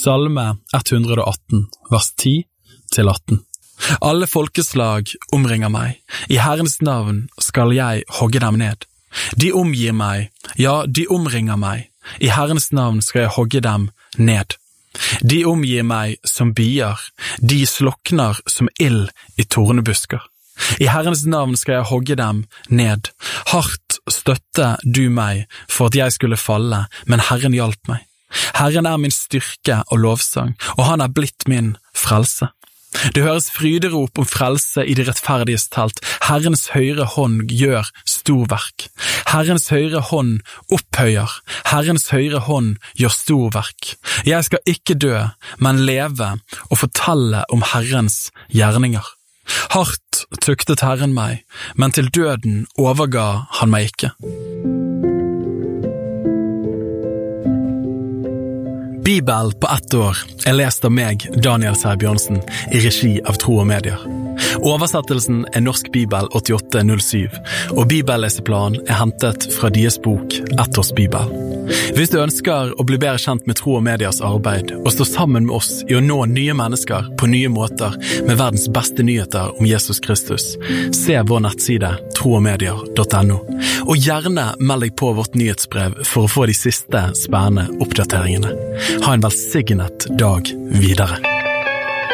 Salme 118, vers 10-18. Alle folkeslag omringer meg. I Herrens navn skal jeg hogge dem ned. De omgir meg, ja, de omringer meg. I Herrens navn skal jeg hogge dem ned. De omgir meg som bier, de slokner som ild i tornebusker. I Herrens navn skal jeg hogge dem ned. Hardt støtte du meg for at jeg skulle falle, men Herren hjalp meg. Herren min styrke og lovsang, og han blitt min frelse. Det høres fryderop om frelse i de rettferdiges telt. Herrens høyre hånd gjør storverk. Herrens høyre hånd opphøyer. Herrens høyre hånd gjør storverk. Jeg skal ikke dø, men leve og fortelle om Herrens gjerninger. Hardt tuktet Herren meg, men til døden overga han meg ikke. Bibel på 1 år lest av meg, Daniel Sæbjørnsen, i regi av Tro og Medier. Oversettelsen Norsk Bibel 8807, og bibelleseplanen hentet fra deres bok 1 års Bibel. Hvis du ønsker å bli bedre kjent med Tro og Mediers arbeid, og stå sammen med oss i å nå nye mennesker på nye måter med verdens beste nyheter om Jesus Kristus, se vår nettside troogmedier.no, og gjerne meld deg på vårt nyhetsbrev for å få de siste spennende oppdateringene. Ha en velsignet dag videre.